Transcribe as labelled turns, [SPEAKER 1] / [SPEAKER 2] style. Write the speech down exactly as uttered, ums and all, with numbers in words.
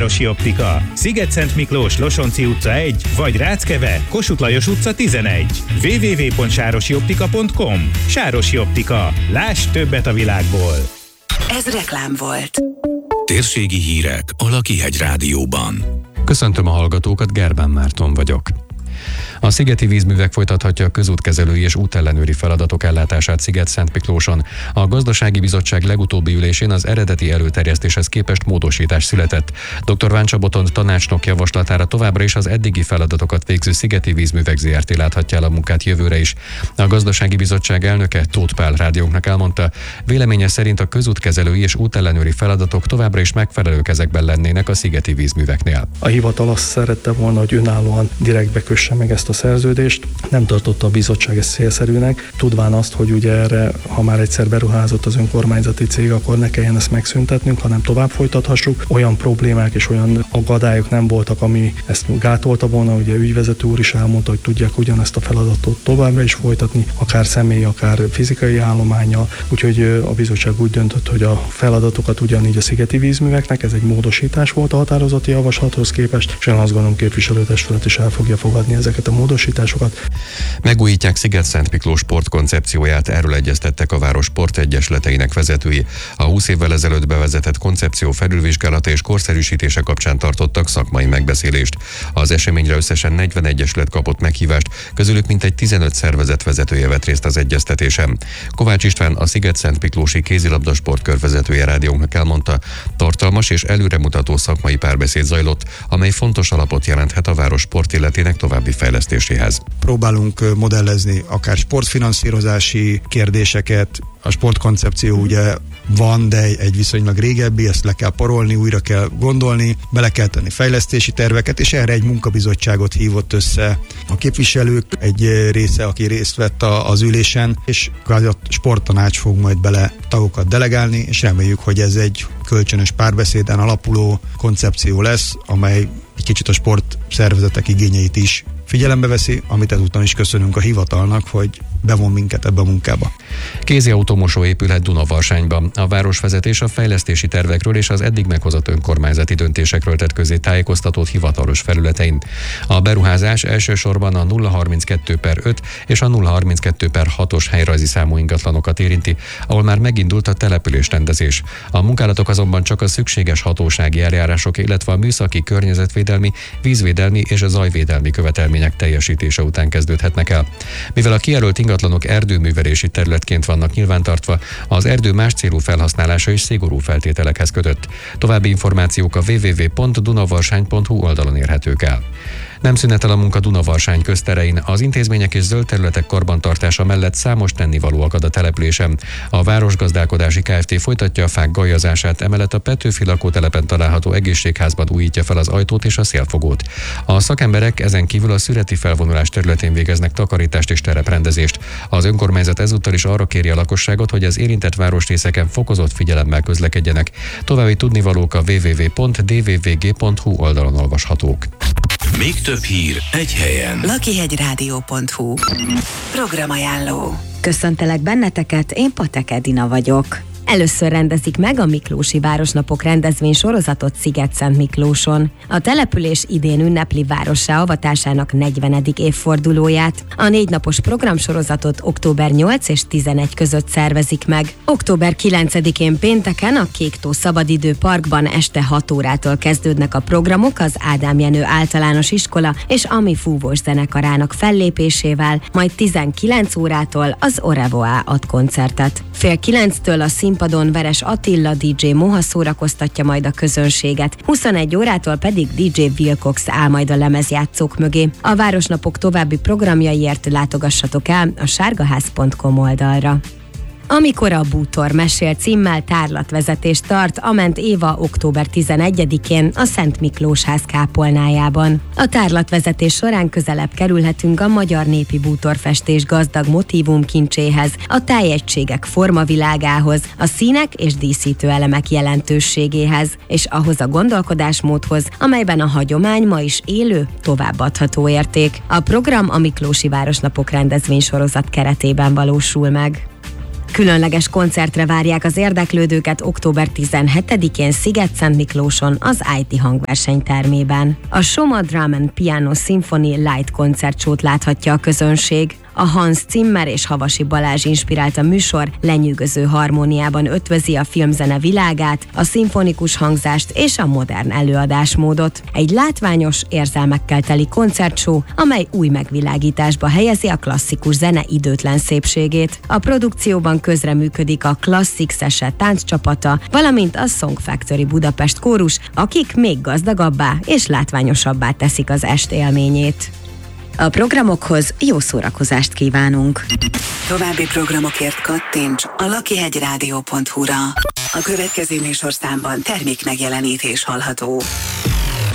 [SPEAKER 1] Sárosi Optika. Sziget-Szent Miklós, Losonci utca egy, vagy Ráckeve, Kossuth Lajos utca tizenegy. double-u double-u double-u pont sárosi optika pont com. Sárosi Optika. Láss többet a világból.
[SPEAKER 2] Ez reklám volt.
[SPEAKER 3] Térségi hírek a Lakihegy Rádióban.
[SPEAKER 4] Köszöntöm a hallgatókat, Gerbán Márton vagyok. A Szigeti Vízművek folytathatja a közútkezelői és útellenőri feladatok ellátását Sziget-Szent Miklóson. A Gazdasági Bizottság legutóbbi ülésén az eredeti előterjesztéshez képest módosítás született. dr. Váncsa Botond tanácsnok javaslatára továbbra is az eddigi feladatokat végző Szigeti Vízművek zé er té láthatja el a munkát jövőre is. A Gazdasági Bizottság elnöke, Tóth Pál rádiónknak elmondta, véleménye szerint a közútkezelői és útellenőri feladatok továbbra is megfelelő kezekben lennének a Szigeti Vízműveknél.
[SPEAKER 5] A hivatal azt szerette volna, hogy önállóan direktbe kösse meg ezt a szerződést. Nem tartotta a bizottság ezt célszerűnek, tudván azt, hogy ugye erre, ha már egyszer beruházott az önkormányzati cég, akkor ne kelljen ezt megszüntetnünk, hanem tovább folytathassuk. Olyan problémák és olyan akadályok nem voltak, ami ezt gátolta volna. Ugye ügyvezető úr is elmondta, hogy tudják ugyanezt a feladatot továbbra is folytatni, akár személyi, akár fizikai állománnyal. Úgyhogy a bizottság úgy döntött, hogy a feladatokat ugyanígy a Szigeti Vízműveknek, ez egy módosítás volt a határozati javaslathoz képest, és én azt gondolom, képviselőtestület is el fogja fogadni ezeket a módosításokat.
[SPEAKER 4] Megújítják Sziget-Szent Miklós sportkoncepcióját, erről egyeztettek a város sportegyesületeinek vezetői. A húsz évvel ezelőtt bevezetett koncepció felülvizsgálata és korszerűsítése kapcsán tartottak szakmai megbeszélést. Az eseményre összesen negyven egyesület kapott meghívást, közülük mintegy tizenöt szervezet vezetője vett részt az egyeztetésen. Kovács István, a Sziget-Szent Miklósi kézilabdasport körvezetője rádiónknak elmondta, tartalmas és előremutató szakmai párbeszéd zajlott, amely fontos alapot jelenthet a város sportéletének további fejlesztéséhez.
[SPEAKER 6] Próbálunk modellezni akár sportfinanszírozási kérdéseket, a sportkoncepció ugye van, de egy viszonylag régebbi, ezt le kell parolni, újra kell gondolni, bele kell tenni fejlesztési terveket, és erre egy munkabizottságot hívott össze a képviselők, egy része, aki részt vett a, az ülésen, és a sporttanács fog majd bele tagokat delegálni, és reméljük, hogy ez egy kölcsönös párbeszéden alapuló koncepció lesz, amely egy kicsit a sportszervezetek igényeit is figyelembe veszi, amit ezúttal is köszönünk a hivatalnak, hogy bevon minket ebbe a munkába.
[SPEAKER 4] Kézi automosó épülhet Dunavarsányban. A városvezetés a fejlesztési tervekről és az eddig meghozott önkormányzati döntésekről tett közé tájékoztatót hivatalos felületein. A beruházás elsősorban a nulla harminckettő per öt és a nulla harminckettő per hatos helyrajzi számú ingatlanokat érinti, ahol már megindult a településrendezés. A munkálatok azonban csak a szükséges hatósági eljárások, illetve a műszaki, környezetvédelmi, vízvédelmi és a zajvédelmi követelmények teljesítése után kezdődhetnek el. Mivel a kijelölt ingatlanok erdőművelési területként vannak nyilvántartva, az erdő más célú felhasználása is szigorú feltételekhez kötött. További információk a double-u double-u double-u pont dunavarsány pont hu oldalon érhetők el. Nem szünetel a munka Dunavarsány közterein, az intézmények és zöld területek karbantartása mellett számos tennivaló akad a településen. A Városgazdálkodási Kft. Folytatja a fák gajazását, emellett a Petőfi lakótelepen található egészségházban újítja fel az ajtót és a szélfogót. A szakemberek ezen kívül a szüreti felvonulás területén végeznek takarítást és tereprendezést. Az önkormányzat ezúttal is arra kéri a lakosságot, hogy az érintett városrészeken fokozott figyelemmel közlekedjenek. További tudnivalók a double-u double-u double-u pont d v v g pont hu oldalon olvashatók.
[SPEAKER 3] Még több hír egy helyen.
[SPEAKER 2] lakihegyrádió pont hu Programajánló.
[SPEAKER 7] Köszöntelek benneteket, én Patek Edina vagyok. Először rendezik meg a Miklósi Városnapok rendezvény sorozatot Sziget-Szent Miklóson. A település idén ünnepli várossá avatásának negyvenedik évfordulóját. A négy napos programsorozatot október nyolc és tizenegy között szervezik meg. október kilencedikén pénteken a Kéktó Szabadidő Parkban este hat órától kezdődnek a programok az Ádám Jenő Általános Iskola és Ami Fúvós Zenekarának fellépésével, majd tizenkilenc órától az Orevoa ad koncertet. Fél kilenctől a színpadon Veres Attila dé dzsé Moha szórakoztatja majd a közönséget, huszonegy órától pedig dé dzsé Wilcox áll majd a lemezjátszók mögé. A Városnapok további programjaiért látogassatok el a sárgaház pont com oldalra. Amikor a bútor mesél címmel tárlatvezetést tart a Ment Éva október tizenegyedikén a Szent Miklós ház kápolnájában. A tárlatvezetés során közelebb kerülhetünk a magyar népi bútorfestés gazdag motívum kincséhez, a tájegységek formavilágához, a színek és díszítő elemek jelentőségéhez, és ahhoz a gondolkodásmódhoz, amelyben a hagyomány ma is élő, továbbadható érték. A program a Miklósi Városnapok rendezvénysorozat keretében valósul meg. Különleges koncertre várják az érdeklődőket október tizenhetedikén Sziget-Szentmiklóson az i té hangversenytermében. A Soma Drum and Piano Symphony Light koncertsót láthatja a közönség. A Hans Zimmer és Havasi Balázs inspirálta műsor lenyűgöző harmóniában ötvözi a filmzene világát, a szimfonikus hangzást és a modern előadásmódot. Egy látványos, érzelmekkel teli koncertshow, amely új megvilágításba helyezi a klasszikus zene időtlen szépségét. A produkcióban közreműködik a Klasszik Szese tánccsapata, valamint a Song Factory Budapest kórus, akik még gazdagabbá és látványosabbá teszik az est élményét. A programokhoz jó szórakozást kívánunk!
[SPEAKER 2] További programokért kattints a lakihegyrádió pont hu-ra. A következő műsorszámban termék megjelenítés hallható.